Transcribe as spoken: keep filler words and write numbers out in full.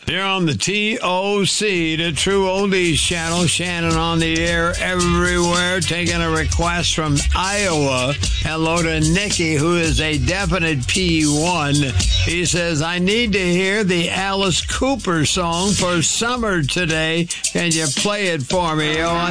Here on the T O C, the True Oldies channel. Shannon on the air everywhere, taking a request from Iowa. Hello to Nikki, who is a definite P one. He says, I need to hear the Alice Cooper song for summer today. Can you play it for me? Oh,